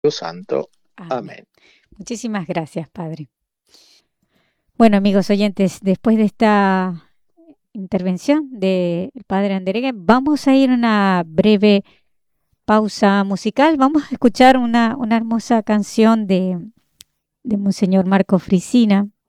Santo. Amén. Amén. Muchísimas gracias, Padre. Bueno, amigos oyentes, después de esta intervención del Padre Andereghe, vamos a ir a una breve pausa musical. Vamos a escuchar una hermosa canción de Monseñor Marco Frisina,